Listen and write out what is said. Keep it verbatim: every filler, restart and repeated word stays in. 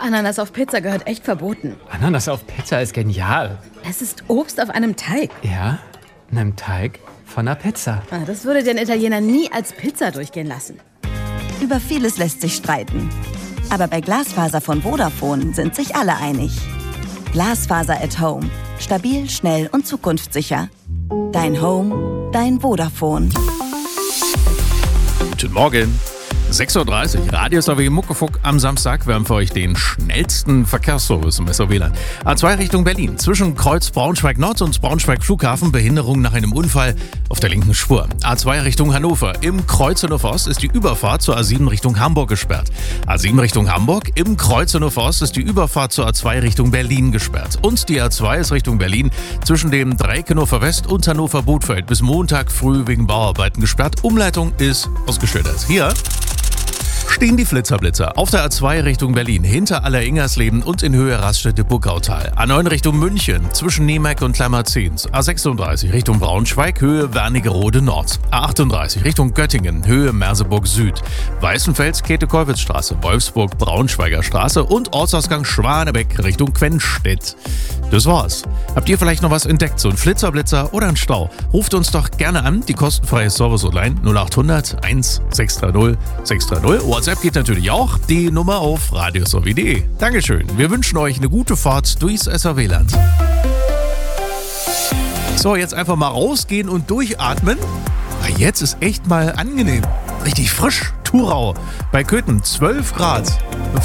Ananas auf Pizza gehört echt verboten. Ananas auf Pizza ist genial. Es ist Obst auf einem Teig. Ja, einem Teig von einer Pizza. Ah, das würde den Italiener nie als Pizza durchgehen lassen. Über vieles lässt sich streiten. Aber bei Glasfaser von Vodafone sind sich alle einig. Glasfaser at Home. Stabil, schnell und zukunftssicher. Dein Home, dein Vodafone. Guten Morgen. sechs Uhr dreißig, Radio S R W Muckefuck am Samstag. Wir haben für euch den schnellsten Verkehrsservice im S R W-Land. A zwei Richtung Berlin. Zwischen Kreuz Braunschweig Nord und Braunschweig Flughafen Behinderung nach einem Unfall auf der linken Spur. A zwei Richtung Hannover. Im Kreuz Hannover Ost ist die Überfahrt zur A sieben Richtung Hamburg gesperrt. A sieben Richtung Hamburg. Im Kreuz Hannover Ost ist die Überfahrt zur A zwei Richtung Berlin gesperrt. Und die A zwei ist Richtung Berlin zwischen dem Dreieck Hannover West und Hannover Bothfeld bis Montag früh wegen Bauarbeiten gesperrt. Umleitung ist ausgeschildert. Hier stehen die Flitzerblitzer auf der A zwei Richtung Berlin, hinter Aller-Ingersleben und in Höhe Raststätte-Buckautal. A neun Richtung München, zwischen Niemeck und Klammerzehns. A sechsunddreißig Richtung Braunschweig, Höhe Wernigerode Nord. A achtunddreißig Richtung Göttingen, Höhe Merseburg Süd. Weißenfels, Käthe-Kollwitz-Straße, Wolfsburg, Braunschweiger Straße und Ortsausgang Schwanebeck Richtung Quennstedt. Das war's. Habt ihr vielleicht noch was entdeckt, so ein Flitzerblitzer oder ein Stau? Ruft uns doch gerne an, die kostenfreie Service online null acht hundert eins sechs drei null sechs drei null. WhatsApp geht natürlich auch, die Nummer auf radios r w punkt de. Dankeschön, wir wünschen euch eine gute Fahrt durchs S R W-Land. So, jetzt einfach mal rausgehen und durchatmen. Jetzt ist echt mal angenehm. Richtig frisch, Thurau. Bei Köthen zwölf Grad.